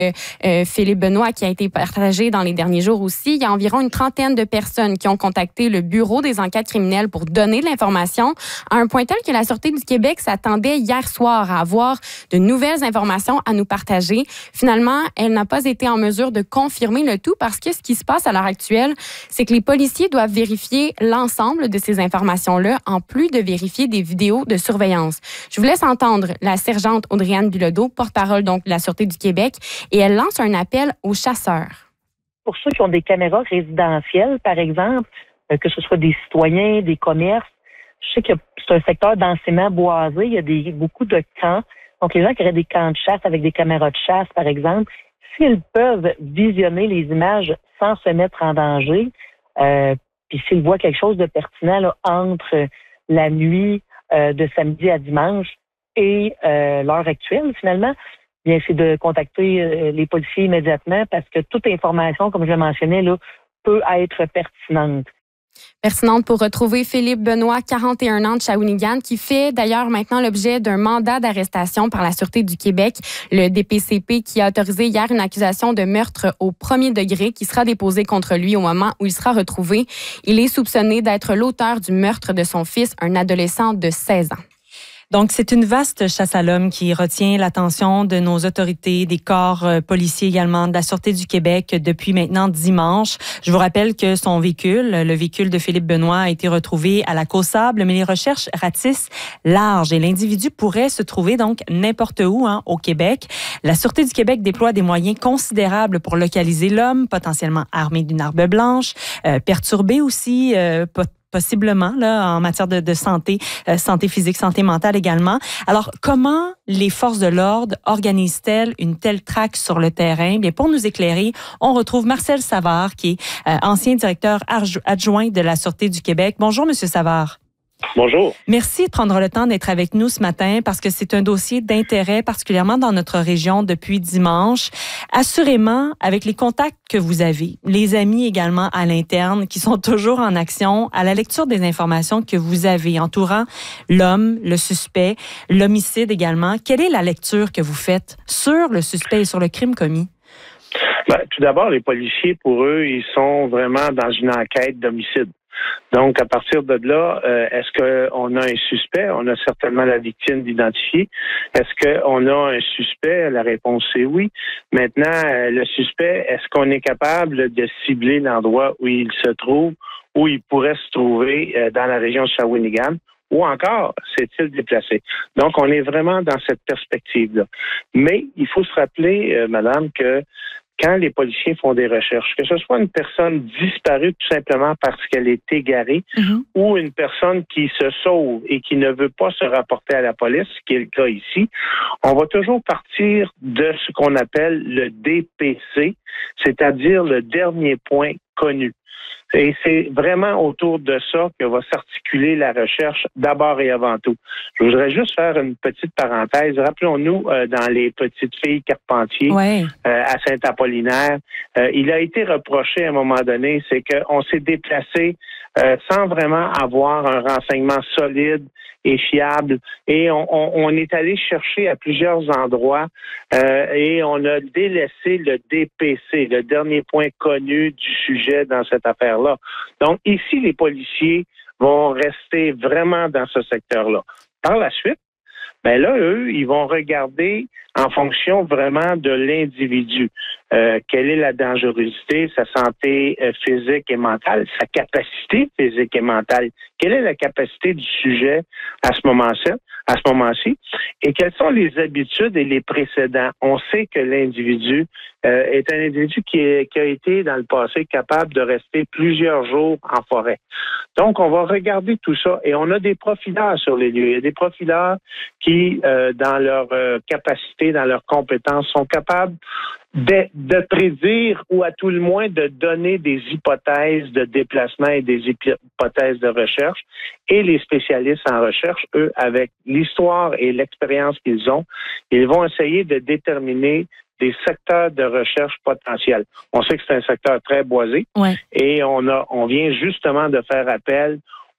Philippe Benoît qui a été partagé dans les derniers jours aussi. Il y a environ une trentaine de personnes qui ont contacté le Bureau des enquêtes criminelles pour donner de l'information, à un point tel que la Sûreté du Québec s'attendait hier soir à avoir de nouvelles informations à nous partager. Finalement, elle n'a pas été en mesure de confirmer le tout parce que ce qui se passe à l'heure actuelle, c'est que les policiers doivent vérifier l'ensemble de ces informations-là, en plus de vérifier des vidéos de surveillance. Je vous laisse entendre la sergente Audrey-Anne Bilodeau, porte-parole donc de la Sûreté du Québec, et elle lance un appel aux chasseurs. Pour ceux qui ont des caméras résidentielles, par exemple, que ce soit des citoyens, des commerces, je sais que c'est un secteur densément boisé, il y a beaucoup de camps. Donc, les gens qui auraient des camps de chasse avec des caméras de chasse, par exemple, s'ils peuvent visionner les images sans se mettre en danger, puis s'ils voient quelque chose de pertinent là, entre la nuit de samedi à dimanche et l'heure actuelle, finalement, bien, c'est de contacter les policiers immédiatement parce que toute information, comme je le mentionnais, là, peut être pertinente. Pertinente pour retrouver Philippe Benoît, 41 ans de Shawinigan, qui fait d'ailleurs maintenant l'objet d'un mandat d'arrestation par la Sûreté du Québec, le DPCP, qui a autorisé hier une accusation de meurtre au premier degré qui sera déposée contre lui au moment où il sera retrouvé. Il est soupçonné d'être l'auteur du meurtre de son fils, un adolescent de 16 ans. Donc, c'est une vaste chasse à l'homme qui retient l'attention de nos autorités, des corps policiers également, de la Sûreté du Québec depuis maintenant dimanche. Je vous rappelle que son véhicule, le véhicule de Philippe Benoît, a été retrouvé à la Caussable, mais les recherches ratissent large et l'individu pourrait se trouver donc n'importe où au Québec. La Sûreté du Québec déploie des moyens considérables pour localiser l'homme, potentiellement armé d'une arme blanche, perturbé aussi, possiblement là en matière de santé, santé physique, santé mentale également. Alors, comment les forces de l'ordre organisent-elles une telle traque sur le terrain? Bien, pour nous éclairer, on retrouve Marcel Savard, qui est ancien directeur adjoint de la Sûreté du Québec. Bonjour, Monsieur Savard. Bonjour. Merci de prendre le temps d'être avec nous ce matin parce que c'est un dossier d'intérêt, particulièrement dans notre région depuis dimanche. Assurément, avec les contacts que vous avez, les amis également à l'interne qui sont toujours en action, à la lecture des informations que vous avez entourant l'homme, le suspect, l'homicide également, quelle est la lecture que vous faites sur le suspect et sur le crime commis? Tout d'abord, les policiers, pour eux, ils sont vraiment dans une enquête d'homicide. Donc, à partir de là, est-ce qu'on a un suspect? On a certainement la victime d'identifier. Est-ce qu'on a un suspect? La réponse est oui. Maintenant, le suspect, est-ce qu'on est capable de cibler l'endroit où il se trouve, où il pourrait se trouver dans la région de Shawinigan? Ou encore, s'est-il déplacé? Donc, on est vraiment dans cette perspective-là. Mais il faut se rappeler, madame, que quand les policiers font des recherches, que ce soit une personne disparue tout simplement parce qu'elle est égarée ou une personne qui se sauve et qui ne veut pas se rapporter à la police, ce qui est le cas ici, on va toujours partir de ce qu'on appelle le DPC, c'est-à-dire le dernier point connu. Et c'est vraiment autour de ça que va s'articuler la recherche d'abord et avant tout. Je voudrais juste faire une petite parenthèse. Rappelons-nous, dans les petites filles Carpentier, à Saint-Apollinaire, il a été reproché à un moment donné, c'est qu'on s'est déplacé sans vraiment avoir un renseignement solide et fiable. Et on est allé chercher à plusieurs endroits et on a délaissé le DPC, le dernier point connu du sujet dans cette affaire-là. Donc, ici, les policiers vont rester vraiment dans ce secteur-là. Par la suite, ben là, eux, ils vont regarder en fonction vraiment de l'individu. Quelle est la dangerosité, sa santé physique et mentale, sa capacité physique et mentale. Quelle est la capacité du sujet à ce moment-ci, et quelles sont les habitudes et les précédents. On sait que l'individu est un individu qui a été dans le passé capable de rester plusieurs jours en forêt. Donc, on va regarder tout ça et on a des profileurs sur les lieux. Il y a des profileurs qui, dans leur capacité, dans leurs compétences, sont capables de prédire ou à tout le moins de donner des hypothèses de déplacement et des hypothèses de recherche. Et les spécialistes en recherche, eux, avec l'histoire et l'expérience qu'ils ont, ils vont essayer de déterminer des secteurs de recherche potentiels. On sait que c'est un secteur très boisé et on vient justement de faire appel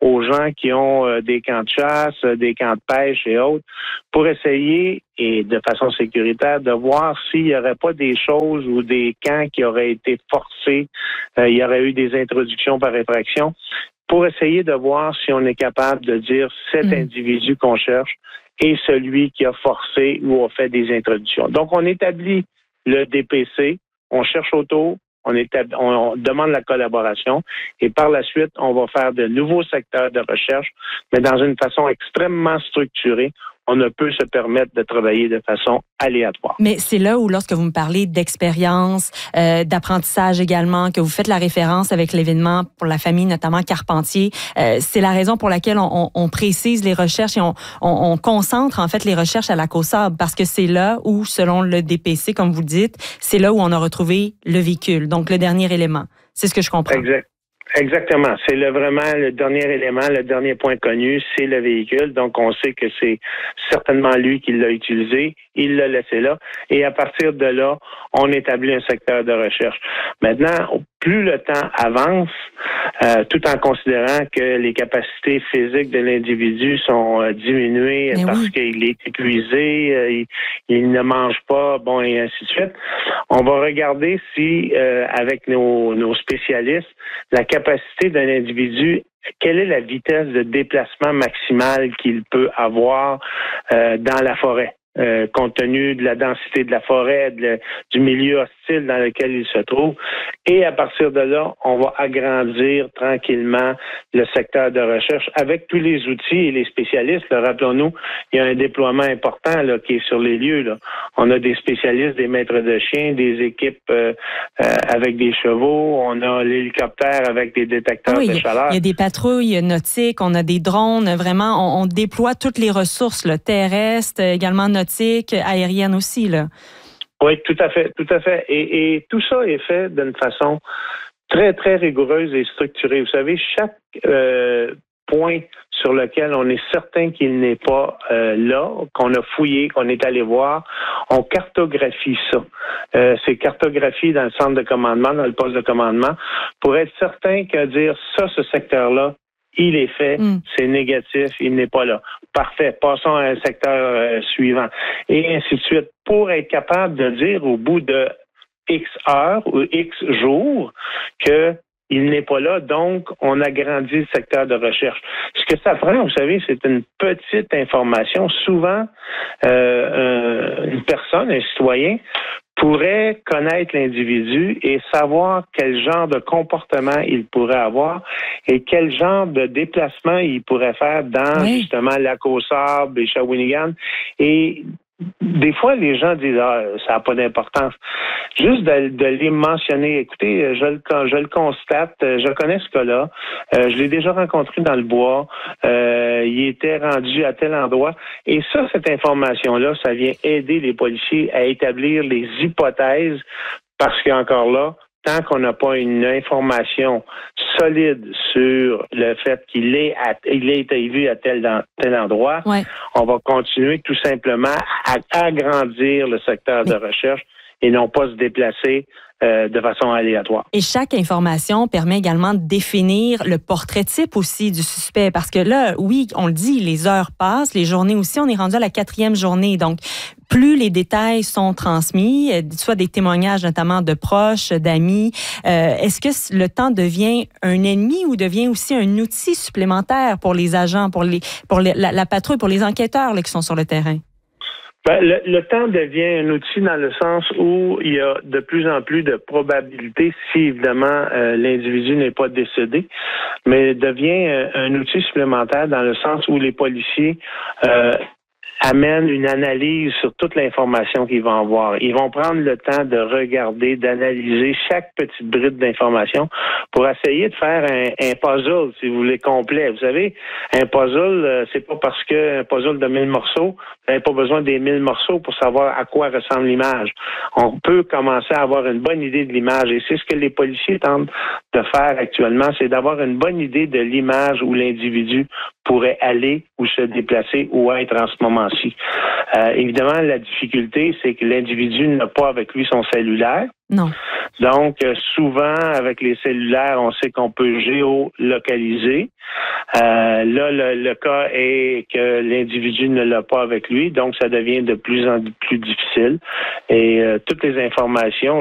aux gens qui ont des camps de chasse, des camps de pêche et autres, pour essayer, et de façon sécuritaire, de voir s'il n'y aurait pas des choses ou des camps qui auraient été forcés, il y aurait eu des introductions par effraction, pour essayer de voir si on est capable de dire cet individu qu'on cherche est celui qui a forcé ou a fait des introductions. Donc, on établit le DPC, on cherche autour, on demande la collaboration et par la suite, on va faire de nouveaux secteurs de recherche, mais dans une façon extrêmement structurée. On ne peut se permettre de travailler de façon aléatoire. Mais c'est là où, lorsque vous me parlez d'expérience, d'apprentissage également, que vous faites la référence avec l'événement pour la famille, notamment Carpentier, c'est la raison pour laquelle on précise les recherches et on concentre en fait les recherches à Lac aux Sables, parce que c'est là où, selon le DPC, comme vous dites, c'est là où on a retrouvé le véhicule, donc le dernier élément. C'est ce que je comprends. Exact. Exactement. C'est vraiment le dernier élément, le dernier point connu, c'est le véhicule. Donc, on sait que c'est certainement lui qui l'a utilisé. Il l'a laissé là. Et à partir de là, on établit un secteur de recherche. Maintenant, plus le temps avance, tout en considérant que les capacités physiques de l'individu sont diminuées parce qu'il est épuisé, il ne mange pas, bon, et ainsi de suite, on va regarder si, avec nos spécialistes, la capacité d'un individu, quelle est la vitesse de déplacement maximale qu'il peut avoir dans la forêt, compte tenu de la densité de la forêt, du milieu hostile dans lequel il se trouve. Et à partir de là, on va agrandir tranquillement le secteur de recherche avec tous les outils et les spécialistes. Là, rappelons-nous, il y a un déploiement important là, qui est sur les lieux. Là. On a des spécialistes, des maîtres de chiens, des équipes avec des chevaux. On a l'hélicoptère avec des détecteurs de chaleur. Il y a des patrouilles nautiques, on a des drones. Vraiment, on déploie toutes les ressources là, terrestres, également nautiques, aériennes aussi, là. Oui, tout à fait, tout à fait. Et tout ça est fait d'une façon très, très rigoureuse et structurée. Vous savez, chaque point sur lequel on est certain qu'il n'est pas là, qu'on a fouillé, qu'on est allé voir, on cartographie ça. C'est cartographié dans le centre de commandement, dans le poste de commandement, pour être certain que dire ça, ce secteur-là, il est fait, c'est négatif, il n'est pas là. Parfait, passons à un secteur suivant. Et ainsi de suite, pour être capable de dire au bout de X heures ou X jours que il n'est pas là, donc on agrandit le secteur de recherche. Ce que ça prend, vous savez, c'est une petite information. Souvent, une personne, un citoyen, pourrait connaître l'individu et savoir quel genre de comportement il pourrait avoir et quel genre de déplacement il pourrait faire dans justement Lac aux Sables et Shawinigan. Et des fois, les gens disent ça n'a pas d'importance. Juste de les mentionner. Écoutez, je le constate, je connais ce cas-là, je l'ai déjà rencontré dans le bois, il était rendu à tel endroit. Et ça, cette information-là, ça vient aider les policiers à établir les hypothèses parce qu'encore là, tant qu'on n'a pas une information solide sur le fait qu'il a été vu à tel endroit, on va continuer tout simplement à agrandir le secteur de recherche et non pas se déplacer de façon aléatoire. Et chaque information permet également de définir le portrait type aussi du suspect. Parce que là, oui, on le dit, les heures passent, les journées aussi. On est rendu à la 4e journée. Donc, plus les détails sont transmis, soit des témoignages notamment de proches, d'amis, est-ce que le temps devient un ennemi ou devient aussi un outil supplémentaire pour les agents, pour la patrouille, pour les enquêteurs là, qui sont sur le terrain? Ben, le temps devient un outil dans le sens où il y a de plus en plus de probabilités, si évidemment l'individu n'est pas décédé, mais devient un outil supplémentaire dans le sens où les policiers amènent une analyse sur toute l'information qu'ils vont avoir. Ils vont prendre le temps de regarder, d'analyser chaque petite bride d'information pour essayer de faire un puzzle, si vous voulez, complet. Vous savez, un puzzle, c'est pas parce qu'un puzzle de 1000 morceaux, vous n'avez pas besoin des 1000 morceaux pour savoir à quoi ressemble l'image. On peut commencer à avoir une bonne idée de l'image et c'est ce que les policiers tentent de faire actuellement, c'est d'avoir une bonne idée de l'image où l'individu pourrait aller ou se déplacer ou être en ce moment-ci. Évidemment, la difficulté, c'est que l'individu n'a pas avec lui son cellulaire. Non. Donc, souvent, avec les cellulaires, on sait qu'on peut géolocaliser. Là, le cas est que l'individu ne l'a pas avec lui, donc ça devient de plus en plus difficile. Et toutes les informations